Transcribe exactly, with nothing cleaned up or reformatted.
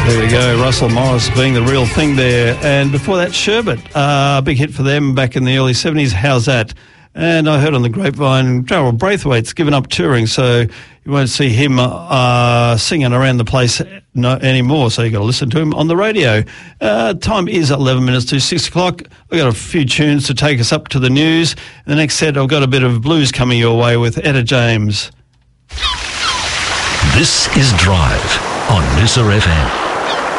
There we go, Russell Morris being the real thing there. And before that, Sherbet, uh, a big hit for them back in the early seventies. How's that? And I heard on the grapevine, Darryl Braithwaite's given up touring, so you won't see him uh, singing around the place no, anymore, so you've got to listen to him on the radio. Uh, time is eleven minutes to six o'clock. I've got a few tunes to take us up to the news. In the next set, I've got a bit of blues coming your way with Etta James. This is Drive on Noosa F M.